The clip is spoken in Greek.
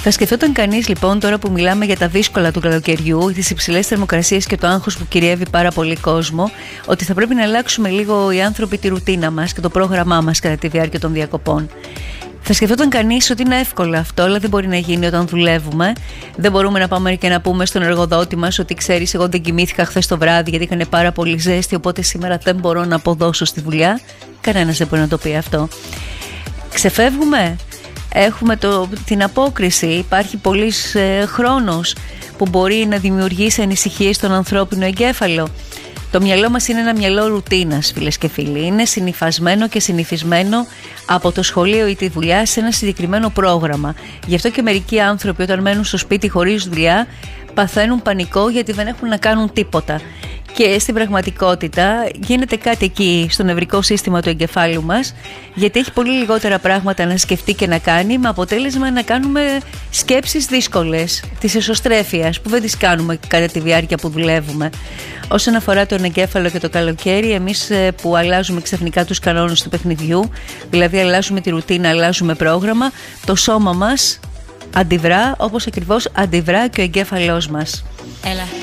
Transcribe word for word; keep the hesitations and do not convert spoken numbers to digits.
Θα σκεφτόταν κανείς λοιπόν, τώρα που μιλάμε για τα δύσκολα του καλοκαιριού, τις υψηλές θερμοκρασίες και το άγχος που κυριεύει πάρα πολύ κόσμο, ότι θα πρέπει να αλλάξουμε λίγο οι άνθρωποι τη ρουτίνα μας και το πρόγραμμά μας κατά τη διάρκεια των διακοπών. Θα σκεφτόταν κανείς ότι είναι εύκολο αυτό, αλλά δεν μπορεί να γίνει όταν δουλεύουμε. Δεν μπορούμε να πάμε και να πούμε στον εργοδότη μας ότι ξέρεις, εγώ δεν κοιμήθηκα χθες το βράδυ γιατί είχαν πάρα πολύ ζέστη, οπότε σήμερα δεν μπορώ να αποδώσω στη δουλειά. Κανένας δεν μπορεί να το πει αυτό. Ξεφεύγουμε. Έχουμε το, την απόκριση. Υπάρχει πολύς ε, χρόνος που μπορεί να δημιουργήσει ανησυχίες στον ανθρώπινο εγκέφαλο. Το μυαλό μας είναι ένα μυαλό ρουτίνας, φίλες και φίλοι. Είναι συνυφασμένο και συνηθισμένο από το σχολείο ή τη δουλειά σε ένα συγκεκριμένο πρόγραμμα. Γι' αυτό και μερικοί άνθρωποι όταν μένουν στο σπίτι χωρίς δουλειά παθαίνουν πανικό γιατί δεν έχουν να κάνουν τίποτα. Και στην πραγματικότητα γίνεται κάτι εκεί στο νευρικό σύστημα του εγκεφάλου μας, γιατί έχει πολύ λιγότερα πράγματα να σκεφτεί και να κάνει, με αποτέλεσμα να κάνουμε σκέψεις δύσκολες της εσωστρέφειας που δεν τις κάνουμε κατά τη διάρκεια που δουλεύουμε. Όσον αφορά τον εγκέφαλο και το καλοκαίρι, εμείς που αλλάζουμε ξαφνικά τους κανόνες του παιχνιδιού, δηλαδή αλλάζουμε τη ρουτίνα, αλλάζουμε πρόγραμμα, το σώμα μας αντιδρά όπως ακριβώς αντιδρά και ο εγκέφαλός μας. Έλα.